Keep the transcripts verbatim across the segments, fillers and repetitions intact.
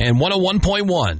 and one oh one point one.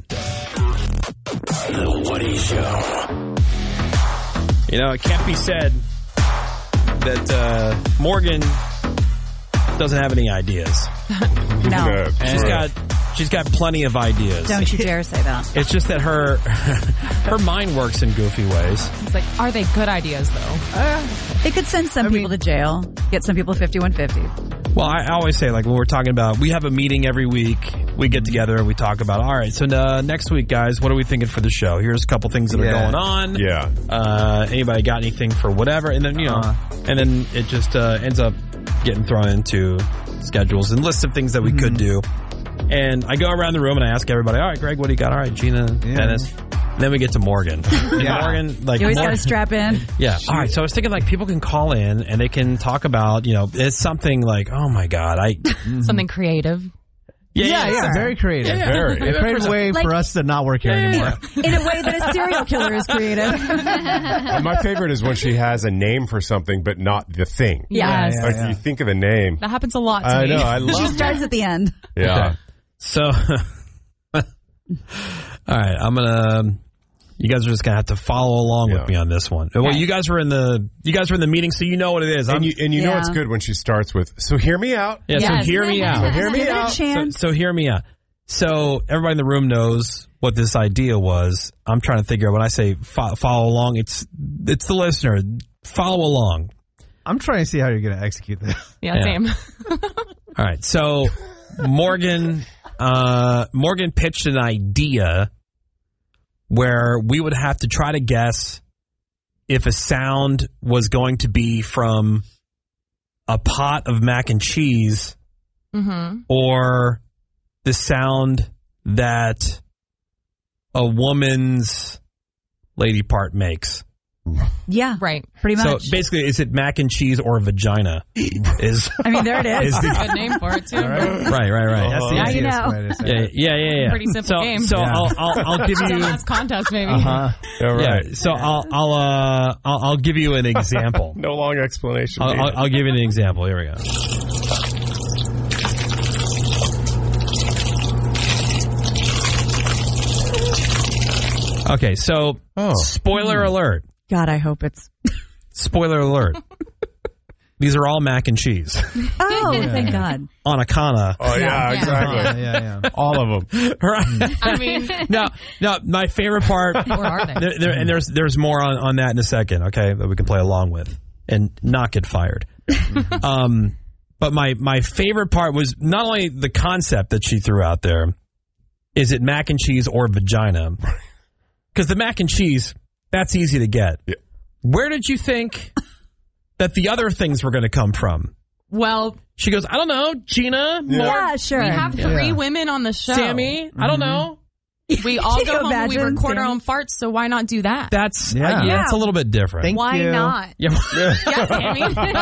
The Woody Show. You know, it can't be said that uh, Morgan doesn't have any ideas. No. Yeah, She's true. got she's got plenty of ideas. Don't you dare say that. It's just that her her mind works in goofy ways. It's like, are they good ideas, though? Uh, it could send some I people mean- to jail, get some people fifty-one fifty. Well, I always say, like, when we're talking about, we have a meeting every week. We get together and we talk about, all right, so uh, next week, guys, what are we thinking for the show? Here's a couple things that are Yeah. going on. Yeah. Uh, anybody got anything for whatever? And then, you know, Uh-huh. and then it just uh, ends up getting thrown into schedules and lists of things that we Mm-hmm. could do. And I go around the room and I ask everybody, all right, Greg, what do you got? All right, Gina, Yeah. Dennis. And then we get to Morgan. Yeah. Morgan, like, You always got Morgan- to strap in. yeah. All right. So I was thinking, like, people can call in and they can talk about, you know, it's something like, oh my God, I. Something creative. Yeah, Yeah, yeah, Sure. very creative. Yeah, Very. A creative way Like- for us to not work here anymore. In a way that a serial killer is creative. And my favorite is when she has a name for something, but not the thing. Yeah. Yes. Like yeah. you think of the name. That happens a lot to I me. know. I She love starts at the end. Yeah. So, all right, I'm gonna. You guys are just gonna have to follow along Yeah. with me on this one. Well, you guys were in the you guys were in the meeting, so you know what it is. I'm, And you, and you know Yeah. it's good when she starts with, so hear me out. yeah, Yes. so hear me out. Hear me Give it a out. So, chance. so hear me out. So everybody in the room knows what this idea was. I'm trying to figure out when I say fo- follow along. It's it's the listener. Follow along. I'm trying to see how you're going to execute this. Yeah, Yeah. same. All right. So Morgan, uh, Morgan pitched an idea where we would have to try to guess if a sound was going to be from a pot of mac and cheese Mm-hmm. or the sound that a woman's lady part makes. Yeah. Right. Pretty So much. basically, is it mac and cheese or vagina? Is I mean, there it is. is the, Good name for it, too. right, right, right. That's the Now you easiest know. way to say Yeah, it. yeah, yeah, yeah. Pretty simple so, game. So Yeah. I'll, I'll, I'll give It's a you. last contest, maybe. Uh-huh. Yeah, right. Yeah. So I'll, I'll, uh, I'll, I'll give you an example. No long explanation. I'll, I'll, needed. I'll give you an example. Here we go. Okay, so Oh. spoiler alert. God, I hope it's. Spoiler alert. These are all mac and cheese Oh, thank God. on a kana. Oh, yeah, Yeah. exactly. Yeah, yeah, yeah. All of them. Right. I mean, Now, now, my favorite part, or are they? there, there, and there's there's more on, on that in a second, okay, that we can play along with and not get fired. um, but my my favorite part was not only the concept that she threw out there, is it mac and cheese or vagina? Because the mac and cheese, that's easy to get. Yeah. Where did you think that the other things were going to come from? Well, She goes, I don't know, Gina, Yeah. Mor- Yeah, sure. we have three Yeah. women on the show. Sammy, I don't know. We all Can go you home and we imagine, record our Sammy? own farts, so why not do that? That's Yeah. uh, yeah, it's a little bit different. Thank why you. not? yeah. Yes, Sammy.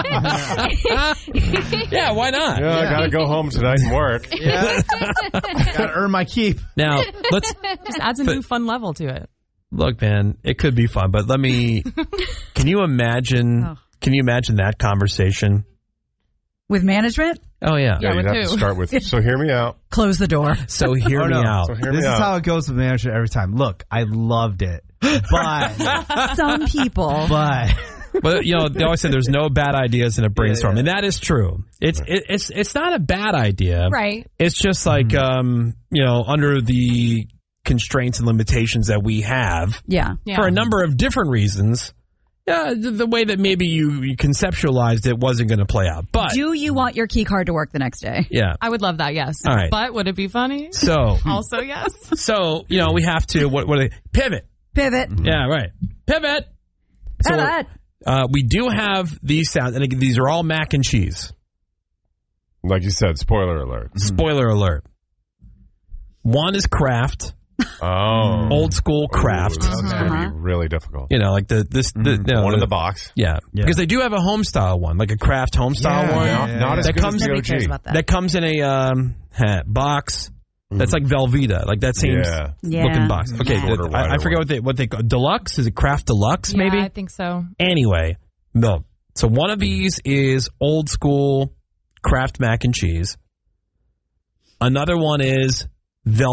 Yeah, why not? Yeah, I gotta go home tonight and work. Yeah. Gotta earn my keep. Now, let's Just adds a But- new fun level to it. look, man, it could be fun, but let me can you imagine Oh. can you imagine that conversation? With management, Oh yeah. Yeah, you'd with have who? to start with, so hear me out. close the door. So hear Oh, me no. out. So hear This me is out. how it goes with manager every time. Look, I loved it, but Some people. but But you know, they always say there's no bad ideas in a brainstorm, yeah. and that is true. It's it, it's it's not a bad idea. Right. It's just like um, you know, under the constraints and limitations that we have Yeah. Yeah. for a number of different reasons. Yeah, the, the way that maybe you, you conceptualized it wasn't going to play out. But Do you want your key card to work the next day? yeah. I would love that, yes. All right. But would it be funny? So Also, yes. so you know, we have to what what are they pivot. Pivot. Yeah, right. Pivot. So Pivot. uh, we do have these sounds, and again, these are all mac and cheese. Like you said, spoiler alert. Spoiler alert. One is Kraft, Oh. old school Kraft. Ooh, this is going to Uh-huh. be really difficult. You know, like the this the, you know, One in the- the box. Yeah. Yeah. because they do have a home style one, like a Kraft home style Yeah, one not, yeah, not yeah. as That good comes- as the Nobody O G. cares about that. that comes in a um, box. That's like Velveeta, like that same Yeah. Yeah. looking box. Okay, Yeah. the- I, I forget what they what they call deluxe. Is it Kraft Deluxe? Maybe. Yeah, I think so. Anyway, no. So one of these is old school Kraft mac and cheese. Another one is Velveeta.